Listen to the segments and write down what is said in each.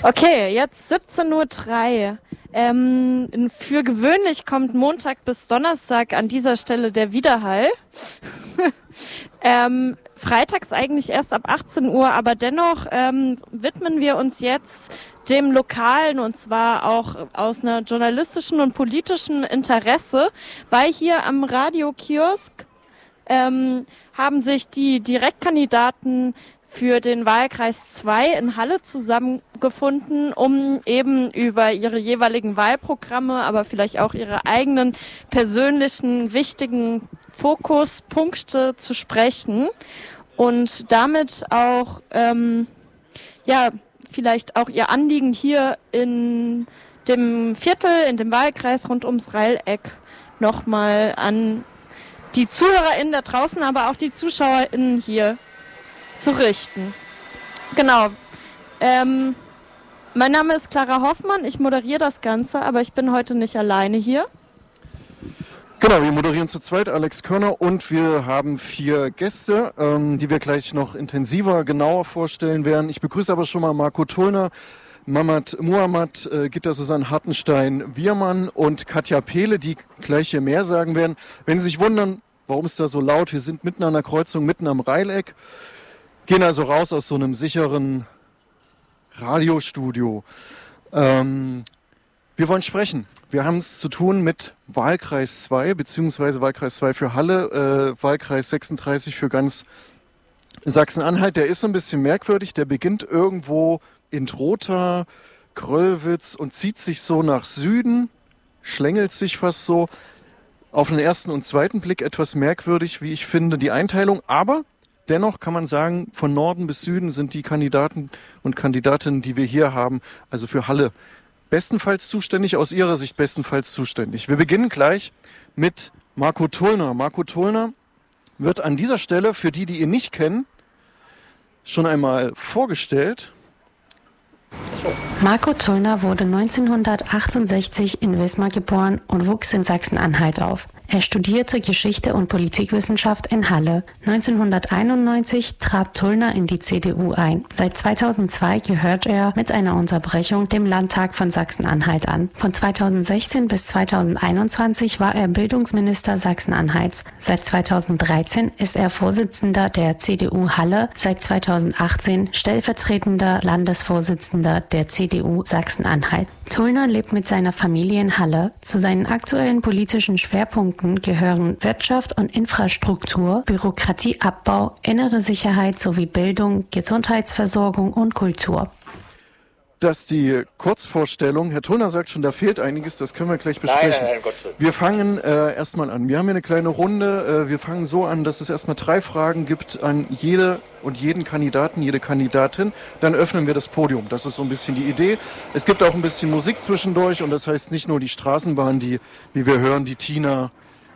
Okay, jetzt 17:03 Uhr. Für gewöhnlich kommt Montag bis Donnerstag an dieser Stelle der Widerhall. Freitags eigentlich erst ab 18 Uhr, aber dennoch widmen wir uns jetzt dem Lokalen, und zwar auch aus einer journalistischen und politischen Interesse, weil hier am Radiokiosk haben sich die Direktkandidaten für den Wahlkreis 2 in Halle zusammengefunden, um eben über ihre jeweiligen Wahlprogramme, aber vielleicht auch ihre eigenen persönlichen wichtigen Fokuspunkte zu sprechen und damit auch vielleicht auch ihr Anliegen hier in dem Viertel, in dem Wahlkreis rund ums Reileck nochmal an die ZuhörerInnen da draußen, aber auch die ZuschauerInnen hier zu richten. Genau. Mein Name ist Clara Hoffmann, ich moderiere das Ganze, aber ich bin heute nicht alleine hier. Genau, wir moderieren zu zweit, Alex Körner, und wir haben 4 Gäste, die wir gleich noch intensiver, genauer vorstellen werden. Ich begrüße aber schon mal Marco Tullner, Mamat Muhammad, Gitta Susanne Hartenstein-Wiermann und Katja Pehle, die gleich hier mehr sagen werden. Wenn Sie sich wundern, warum ist da so laut, wir sind mitten an der Kreuzung, mitten am Reileck. Gehen also raus aus so einem sicheren Radiostudio. Wir wollen sprechen. Wir haben es zu tun mit Wahlkreis 2, beziehungsweise Wahlkreis 2 für Halle, Wahlkreis 36 für ganz Sachsen-Anhalt. Der ist so ein bisschen merkwürdig. Der beginnt irgendwo in Trotha, Gröllwitz und zieht sich so nach Süden, schlängelt sich fast so. Auf den ersten und zweiten Blick etwas merkwürdig, wie ich finde, die Einteilung. Aber dennoch kann man sagen, von Norden bis Süden sind die Kandidaten und Kandidatinnen, die wir hier haben, also für Halle, bestenfalls zuständig, aus Ihrer Sicht bestenfalls zuständig. Wir beginnen gleich mit Marco Tullner. Marco Tullner wird an dieser Stelle, für die, die ihn nicht kennen, schon einmal vorgestellt. Marco Tullner wurde 1968 in Wismar geboren und wuchs in Sachsen-Anhalt auf. Er studierte Geschichte und Politikwissenschaft in Halle. 1991 trat Tullner in die CDU ein. Seit 2002 gehört er mit einer Unterbrechung dem Landtag von Sachsen-Anhalt an. Von 2016 bis 2021 war er Bildungsminister Sachsen-Anhalts. Seit 2013 ist er Vorsitzender der CDU Halle, seit 2018 stellvertretender Landesvorsitzender der CDU Sachsen-Anhalt. Tullner lebt mit seiner Familie in Halle. Zu seinen aktuellen politischen Schwerpunkten gehören Wirtschaft und Infrastruktur, Bürokratieabbau, innere Sicherheit sowie Bildung, Gesundheitsversorgung und Kultur. Das ist die Kurzvorstellung. Herr Tullner sagt schon, da fehlt einiges, das können wir gleich besprechen. Nein, Gott sei Dank. Wir fangen erstmal an. Wir haben hier eine kleine Runde. Wir fangen so an, dass es erstmal 3 Fragen gibt an jede und jeden Kandidaten, jede Kandidatin. Dann öffnen wir das Podium. Das ist so ein bisschen die Idee. Es gibt auch ein bisschen Musik zwischendurch und das heißt nicht nur die Straßenbahn, die, wie wir hören, die Tina,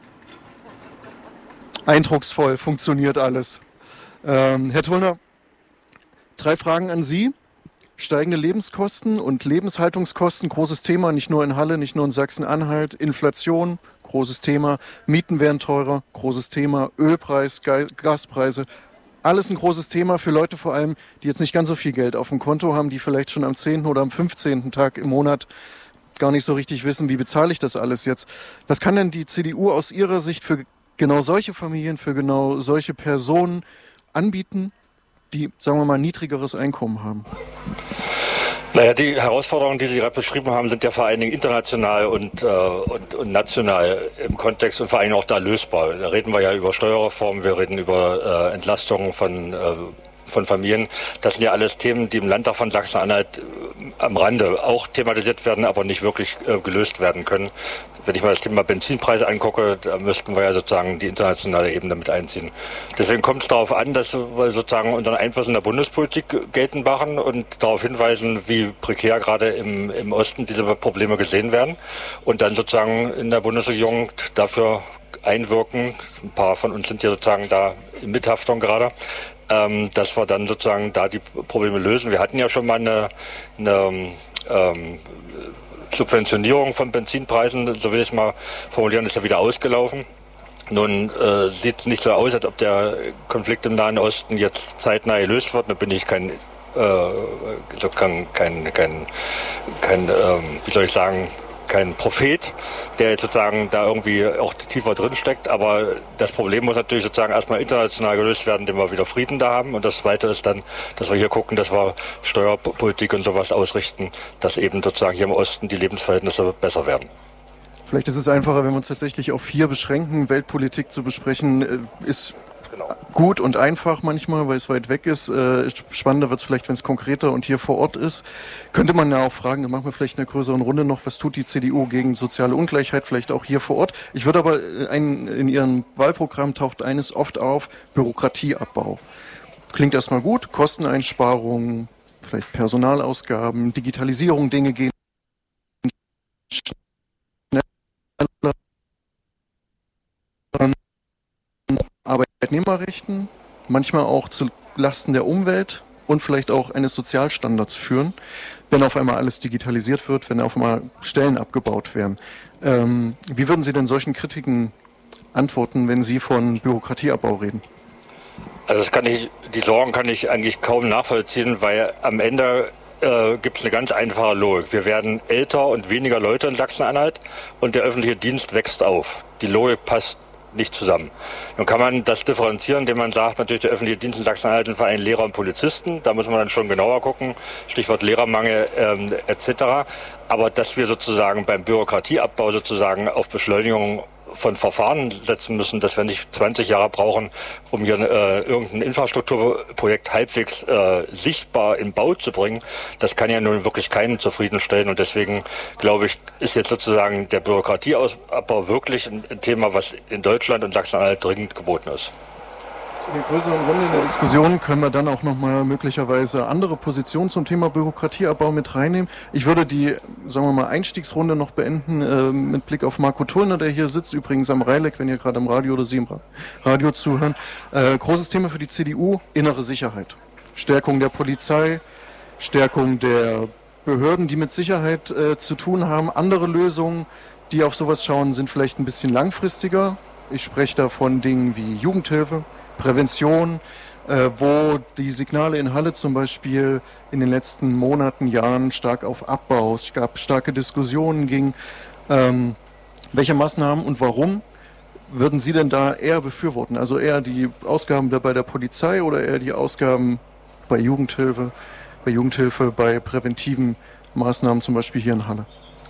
eindrucksvoll funktioniert alles. Herr Tullner, 3 Fragen an Sie. Steigende Lebenskosten und Lebenshaltungskosten, großes Thema, nicht nur in Halle, nicht nur in Sachsen-Anhalt. Inflation, großes Thema. Mieten werden teurer, großes Thema. Ölpreis, Gaspreise, alles ein großes Thema für Leute vor allem, die jetzt nicht ganz so viel Geld auf dem Konto haben, die vielleicht schon am 10. oder am 15. Tag im Monat gar nicht so richtig wissen, wie bezahle ich das alles jetzt. Was kann denn die CDU aus Ihrer Sicht für genau solche Familien, für genau solche Personen anbieten, die, sagen wir mal, niedrigeres Einkommen haben? Naja, die Herausforderungen, die Sie gerade beschrieben haben, sind ja vor allen Dingen international und national im Kontext und vor allem auch da lösbar. Da reden wir ja über Steuerreformen, wir reden über Entlastungen von Familien. Das sind ja alles Themen, die im Landtag von Sachsen-Anhalt am Rande auch thematisiert werden, aber nicht wirklich gelöst werden können. Wenn ich mal das Thema Benzinpreise angucke, da müssten wir ja sozusagen die internationale Ebene mit einziehen. Deswegen kommt es darauf an, dass wir sozusagen unseren Einfluss in der Bundespolitik geltend machen und darauf hinweisen, wie prekär gerade im Osten diese Probleme gesehen werden und dann sozusagen in der Bundesregierung dafür einwirken. Ein paar von uns sind ja sozusagen da in Mithaftung gerade. Dass wir dann sozusagen da die Probleme lösen. Wir hatten ja schon mal eine Subventionierung von Benzinpreisen, so will ich es mal formulieren, ist ja wieder ausgelaufen. Nun sieht es nicht so aus, als ob der Konflikt im Nahen Osten jetzt zeitnah gelöst wird. Da bin ich kein kein Prophet, der jetzt sozusagen da irgendwie auch tiefer drin steckt. Aber das Problem muss natürlich sozusagen erstmal international gelöst werden, indem wir wieder Frieden da haben. Und das Zweite ist dann, dass wir hier gucken, dass wir Steuerpolitik und sowas ausrichten, dass eben sozusagen hier im Osten die Lebensverhältnisse besser werden. Vielleicht ist es einfacher, wenn wir uns tatsächlich auf 4 beschränken. Weltpolitik zu besprechen ist gut und einfach manchmal, weil es weit weg ist. Spannender wird es vielleicht, wenn es konkreter und hier vor Ort ist. Könnte man ja auch fragen, dann machen wir vielleicht in einer größeren Runde noch, was tut die CDU gegen soziale Ungleichheit, vielleicht auch hier vor Ort. Ich würde aber, in Ihrem Wahlprogramm taucht eines oft auf, Bürokratieabbau. Klingt erstmal gut, Kosteneinsparungen, vielleicht Personalausgaben, Digitalisierung, Dinge gehen schneller. Arbeitnehmerrechten, manchmal auch zu Lasten der Umwelt und vielleicht auch eines Sozialstandards führen, wenn auf einmal alles digitalisiert wird, wenn auf einmal Stellen abgebaut werden. Wie würden Sie denn solchen Kritiken antworten, wenn Sie von Bürokratieabbau reden? Also die Sorgen kann ich eigentlich kaum nachvollziehen, weil am Ende gibt es eine ganz einfache Logik. Wir werden älter und weniger Leute in Sachsen-Anhalt und der öffentliche Dienst wächst auf. Die Logik passt nicht zusammen. Nun kann man das differenzieren, indem man sagt, natürlich der öffentliche Dienst in Sachsen-Anhalt sind vor allem Lehrer und Polizisten. Da muss man dann schon genauer gucken, Stichwort Lehrermangel etc. Aber dass wir sozusagen beim Bürokratieabbau sozusagen auf Beschleunigung von Verfahren setzen müssen, dass wir nicht 20 Jahre brauchen, um hier irgendein Infrastrukturprojekt halbwegs sichtbar in Bau zu bringen, das kann ja nun wirklich keinen zufriedenstellen. Und deswegen, glaube ich, ist jetzt sozusagen der Bürokratieabbau wirklich ein Thema, was in Deutschland und Sachsen-Anhalt dringend geboten ist. In der größeren Runde in der Diskussion können wir dann auch nochmal möglicherweise andere Positionen zum Thema Bürokratieabbau mit reinnehmen. Ich würde die, sagen wir mal, Einstiegsrunde noch beenden mit Blick auf Marco Tullner, der hier sitzt, übrigens am Reileck, wenn ihr gerade am Radio oder Sie im Radio zuhören. Großes Thema für die CDU, innere Sicherheit. Stärkung der Polizei, Stärkung der Behörden, die mit Sicherheit zu tun haben. Andere Lösungen, die auf sowas schauen, sind vielleicht ein bisschen langfristiger. Ich spreche da von Dingen wie Jugendhilfe, Prävention, wo die Signale in Halle zum Beispiel in den letzten Monaten, Jahren stark auf Abbau, es gab starke Diskussionen ging. Welche Maßnahmen und warum würden Sie denn da eher befürworten? Also eher die Ausgaben bei der Polizei oder eher die Ausgaben bei Jugendhilfe, bei präventiven Maßnahmen, zum Beispiel hier in Halle?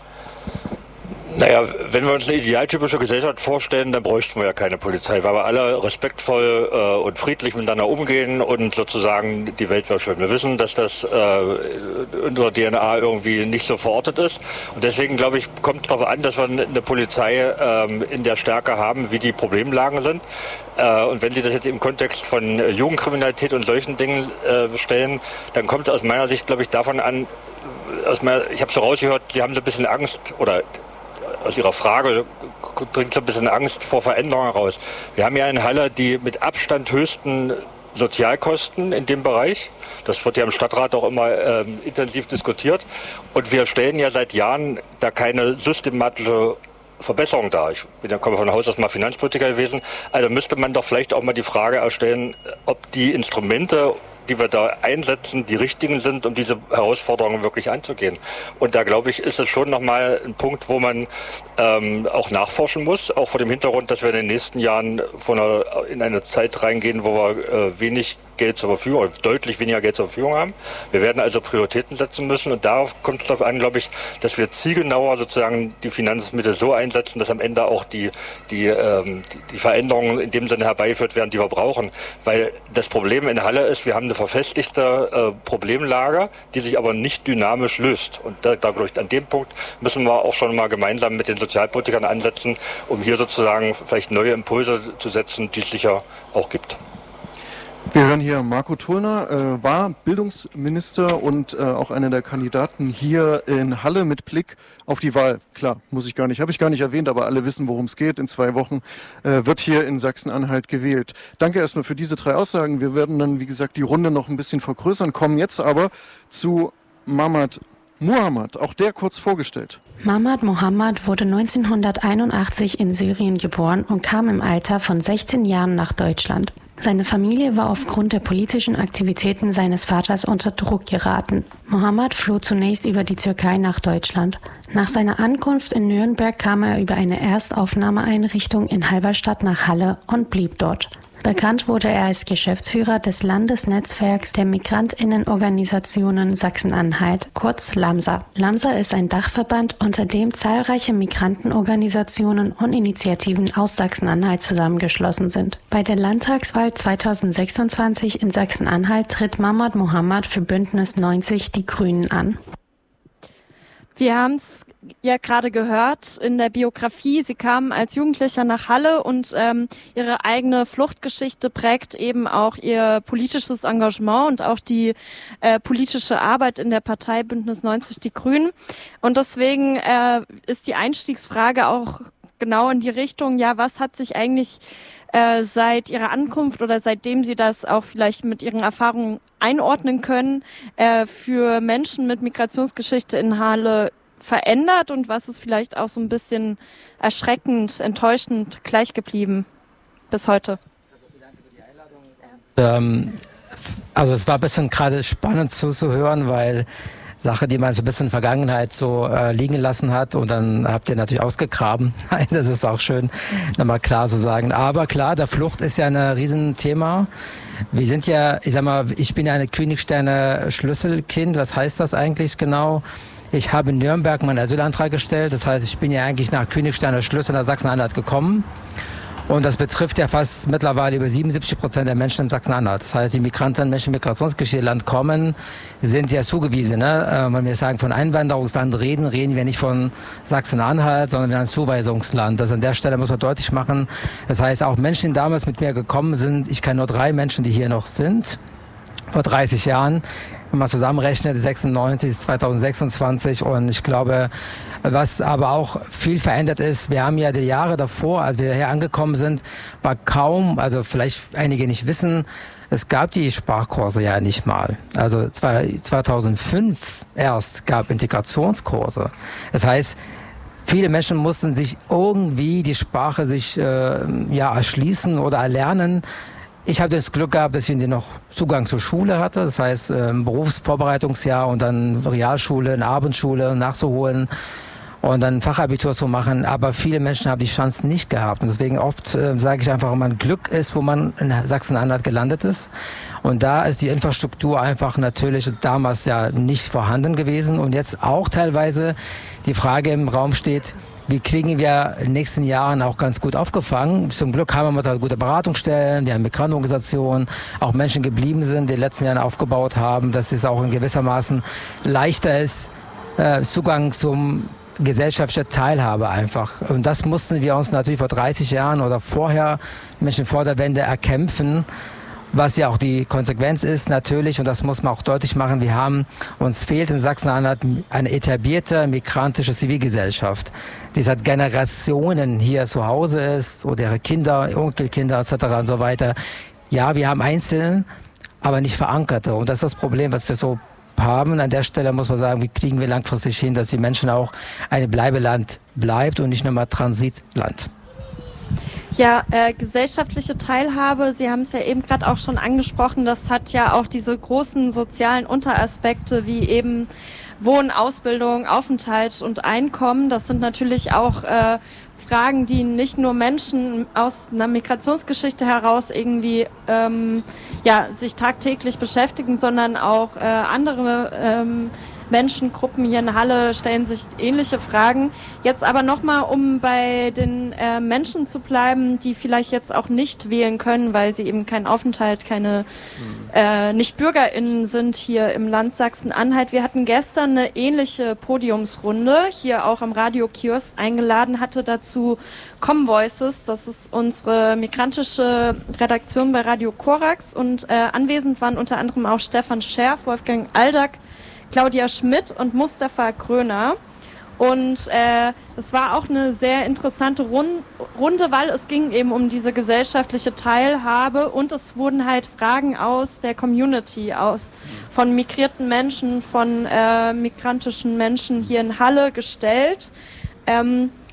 Naja, wenn wir uns eine idealtypische Gesellschaft vorstellen, dann bräuchten wir ja keine Polizei, weil wir alle respektvoll und friedlich miteinander umgehen und sozusagen die Welt wäre schön. Wir wissen, dass das in unserer DNA irgendwie nicht so verortet ist und deswegen, glaube ich, kommt es darauf an, dass wir eine Polizei in der Stärke haben, wie die Problemlagen sind. Und wenn Sie das jetzt im Kontext von Jugendkriminalität und solchen Dingen stellen, dann kommt es aus meiner Sicht, glaube ich, davon an, ich habe so rausgehört, Sie haben so ein bisschen Angst oder aus Ihrer Frage dringt so ein bisschen Angst vor Veränderungen heraus. Wir haben ja in Halle die mit Abstand höchsten Sozialkosten in dem Bereich. Das wird ja im Stadtrat auch immer intensiv diskutiert. Und wir stellen ja seit Jahren da keine systematische Verbesserung dar. Ich komme von Haus aus mal Finanzpolitiker gewesen. Also müsste man doch vielleicht auch mal die Frage erstellen, ob die Instrumente, die wir da einsetzen, die richtigen sind, um diese Herausforderungen wirklich anzugehen. Und da, glaube ich, ist es schon nochmal ein Punkt, wo man auch nachforschen muss, auch vor dem Hintergrund, dass wir in den nächsten Jahren in eine Zeit reingehen, wo wir wenig Geld zur Verfügung, oder deutlich weniger Geld zur Verfügung haben. Wir werden also Prioritäten setzen müssen und darauf kommt es darauf an, glaube ich, dass wir zielgenauer sozusagen die Finanzmittel so einsetzen, dass am Ende auch die Veränderungen in dem Sinne herbeigeführt werden, die wir brauchen. Weil das Problem in Halle ist, wir haben eine verfestigte Problemlage, die sich aber nicht dynamisch löst. Und da glaube ich, an dem Punkt müssen wir auch schon mal gemeinsam mit den Sozialpolitikern ansetzen, um hier sozusagen vielleicht neue Impulse zu setzen, die es sicher auch gibt. Wir hören hier Marco Tullner, war Bildungsminister und auch einer der Kandidaten hier in Halle mit Blick auf die Wahl. Klar, habe ich gar nicht erwähnt, aber alle wissen, worum es geht. In 2 Wochen wird hier in Sachsen-Anhalt gewählt. Danke erstmal für diese 3 Aussagen. Wir werden dann, wie gesagt, die Runde noch ein bisschen vergrößern, kommen jetzt aber zu Mamad Muhammad, auch der kurz vorgestellt. Mamad Mohammad wurde 1981 in Syrien geboren und kam im Alter von 16 Jahren nach Deutschland. Seine Familie war aufgrund der politischen Aktivitäten seines Vaters unter Druck geraten. Mohammed floh zunächst über die Türkei nach Deutschland. Nach seiner Ankunft in Nürnberg kam er über eine Erstaufnahmeeinrichtung in Halberstadt nach Halle und blieb dort. Bekannt wurde er als Geschäftsführer des Landesnetzwerks der Migrantinnenorganisationen Sachsen-Anhalt, kurz LAMSA. LAMSA ist ein Dachverband, unter dem zahlreiche Migrantenorganisationen und Initiativen aus Sachsen-Anhalt zusammengeschlossen sind. Bei der Landtagswahl 2026 in Sachsen-Anhalt tritt Mahmud Mohammed für Bündnis 90 Die Grünen an. Wir haben es ja gerade gehört in der Biografie. Sie kamen als Jugendlicher nach Halle und ihre eigene Fluchtgeschichte prägt eben auch ihr politisches Engagement und auch die politische Arbeit in der Partei Bündnis 90 Die Grünen. Und deswegen ist die Einstiegsfrage auch genau in die Richtung, ja, was hat sich eigentlich seit ihrer Ankunft oder seitdem Sie das auch vielleicht mit Ihren Erfahrungen einordnen können, für Menschen mit Migrationsgeschichte in Halle verändert und was ist vielleicht auch so ein bisschen erschreckend, enttäuschend gleich geblieben bis heute? Also es war ein bisschen gerade spannend zuzuhören, weil Sache, die man so ein bisschen in der Vergangenheit so liegen lassen hat und dann habt ihr natürlich ausgegraben. Das ist auch schön, nochmal klar zu sagen. Aber klar, der Flucht ist ja ein Riesenthema. Wir sind ja, ich sag mal, ich bin ja eine Königsteiner Schlüsselkind. Was heißt das eigentlich genau? Ich habe in Nürnberg meinen Asylantrag gestellt. Das heißt, ich bin ja eigentlich nach Königsteiner Schlüssel nach Sachsen-Anhalt gekommen. Und das betrifft ja fast mittlerweile über 77% der Menschen in Sachsen-Anhalt. Das heißt, die Migranten, Menschen, Migrationsgeschichte Land kommen, sind ja zugewiesen. Wenn wir sagen, von Einwanderungsland reden wir nicht von Sachsen-Anhalt, sondern wir haben ein Zuweisungsland. Also an der Stelle muss man deutlich machen. Das heißt, auch Menschen, die damals mit mir gekommen sind, ich kenne nur 3 Menschen, die hier noch sind, vor 30 Jahren. Wenn man zusammenrechnet, 96 ist 2026 und ich glaube, was aber auch viel verändert ist, wir haben ja die Jahre davor, als wir hier angekommen sind, war kaum, also vielleicht einige nicht wissen, es gab die Sprachkurse ja nicht mal. Also 2005 erst gab Integrationskurse. Das heißt, viele Menschen mussten sich irgendwie die Sprache sich erschließen oder erlernen. Ich habe das Glück gehabt, dass ich noch Zugang zur Schule hatte, das heißt Berufsvorbereitungsjahr und dann Realschule, eine Abendschule nachzuholen und dann Fachabitur zu machen. Aber viele Menschen haben die Chance nicht gehabt. Und deswegen oft sage ich einfach, wenn man Glück ist, wo man in Sachsen-Anhalt gelandet ist. Und da ist die Infrastruktur einfach natürlich damals ja nicht vorhanden gewesen. Und jetzt auch teilweise die Frage im Raum steht, wie kriegen wir in den nächsten Jahren auch ganz gut aufgefangen. Zum Glück haben wir gute Beratungsstellen, wir haben Migrantenorganisationen, auch Menschen geblieben sind, die in den letzten Jahren aufgebaut haben, dass es auch in gewissermaßen leichter ist, Zugang zum gesellschaftliche Teilhabe einfach. Und das mussten wir uns natürlich vor 30 Jahren oder vorher, Menschen vor der Wende, erkämpfen. Was ja auch die Konsequenz ist natürlich, und das muss man auch deutlich machen, uns fehlt in Sachsen-Anhalt eine etablierte migrantische Zivilgesellschaft, die seit Generationen hier zu Hause ist, oder ihre Kinder, Enkelkinder etc. und so weiter. Ja, wir haben Einzelne, aber nicht Verankerte. Und das ist das Problem, was wir so haben. An der Stelle muss man sagen, wie kriegen wir langfristig hin, dass die Menschen auch ein Bleibeland bleibt und nicht nur mal Transitland. Ja, gesellschaftliche Teilhabe, Sie haben es ja eben gerade auch schon angesprochen, das hat ja auch diese großen sozialen Unteraspekte wie eben Wohnen, Ausbildung, Aufenthalt und Einkommen. Das sind natürlich auch Fragen, die nicht nur Menschen aus einer Migrationsgeschichte heraus irgendwie sich tagtäglich beschäftigen, sondern auch andere Menschengruppen hier in Halle stellen sich ähnliche Fragen. Jetzt aber nochmal, um bei den Menschen zu bleiben, die vielleicht jetzt auch nicht wählen können, weil sie eben keinen Aufenthalt, keine nicht BürgerInnen sind hier im Land Sachsen-Anhalt. Wir hatten gestern eine ähnliche Podiumsrunde, hier auch am Radio-Kiosk eingeladen, hatte dazu Comvoices, das ist unsere migrantische Redaktion bei Radio Korax, und anwesend waren unter anderem auch Stefan Scherf, Wolfgang Aldag, Claudia Schmidt und Mustafa Gröner. Und es war auch eine sehr interessante Runde, weil es ging eben um diese gesellschaftliche Teilhabe und es wurden halt Fragen aus der Community, von migrierten Menschen, von migrantischen Menschen hier in Halle gestellt.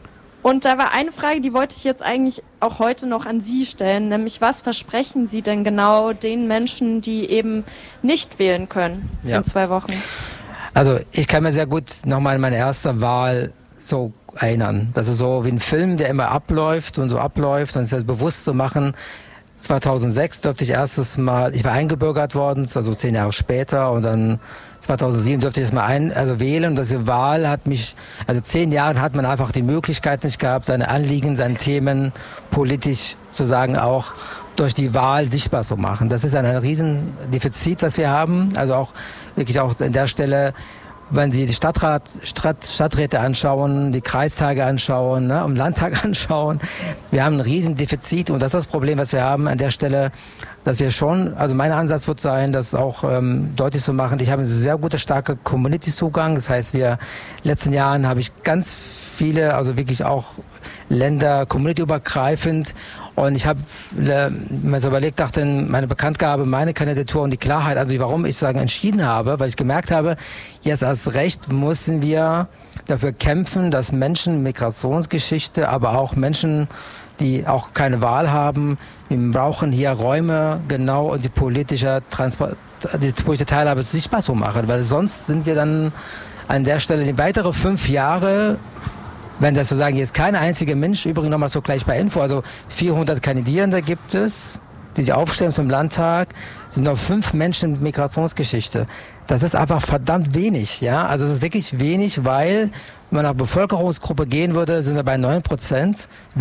Und da war eine Frage, die wollte ich jetzt eigentlich auch heute noch an Sie stellen, nämlich was versprechen Sie denn genau den Menschen, die eben nicht wählen können in 2 Wochen? Also ich kann mir sehr gut nochmal an meine erste Wahl so erinnern. Das ist so wie ein Film, der immer abläuft und es jetzt bewusst zu machen. 2006 durfte ich ich war eingebürgert worden, also 10 Jahre später, und dann 2007 durfte ich es mal wählen. Und diese Wahl hat mich, 10 Jahren hat man einfach die Möglichkeit nicht gehabt, seine Anliegen, seine Themen politisch sozusagen auch durch die Wahl sichtbar zu machen. Das ist ein Riesendefizit, was wir haben. Also auch wirklich auch an der Stelle, wenn Sie die Stadträte anschauen, die Kreistage anschauen, und Landtag anschauen, wir haben ein Riesendefizit, und das ist das Problem, was wir haben an der Stelle, dass wir schon, also mein Ansatz wird sein, das auch deutlich zu machen. Ich habe einen sehr guten, starken Community-Zugang. Das heißt, in den letzten Jahren habe ich ganz viele, also wirklich auch Länder, communityübergreifend. Und ich habe mir so überlegt, dachte, meine Bekanntgabe, meine Kandidatur und die Klarheit, also warum ich entschieden habe, weil ich gemerkt habe, jetzt erst recht müssen wir dafür kämpfen, dass Menschen, Migrationsgeschichte, aber auch Menschen, die auch keine Wahl haben, wir brauchen hier Räume, genau, und die politische Teilhabe sichtbar zu machen, weil sonst sind wir dann an der Stelle die weitere 5 Jahre, wenn das sozusagen jetzt kein einziger Mensch, übrigens nochmal so gleich bei Info, also 400 Kandidierende gibt es, die sich aufstellen zum Landtag, sind noch 5 Menschen mit Migrationsgeschichte. Das ist einfach verdammt wenig, ja. Also es ist wirklich wenig, weil, wenn man nach Bevölkerungsgruppe gehen würde, sind wir bei 9%.